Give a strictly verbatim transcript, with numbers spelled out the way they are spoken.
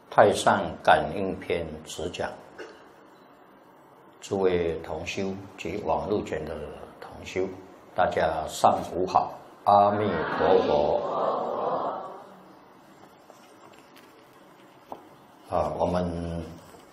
太上感应篇直讲，诸位同修及网络前的同修，大家上午好，阿弥陀佛。啊，我们